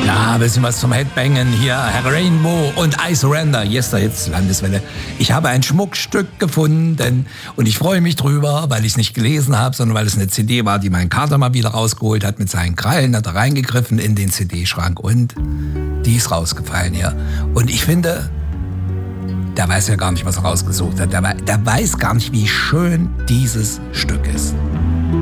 Na, ein bisschen was zum Headbangen hier. Herr Rainbow und I Surrender. Yesterhits, Landeswelle. Ich habe ein Schmuckstück gefunden und ich freue mich drüber, weil ich es nicht gelesen habe, sondern weil es eine CD war, die mein Kater mal wieder rausgeholt hat mit seinen Krallen, hat er reingegriffen in den CD-Schrank und die ist rausgefallen hier. Und ich finde, der weiß ja gar nicht, was er rausgesucht hat. Der weiß gar nicht, wie schön dieses Stück ist.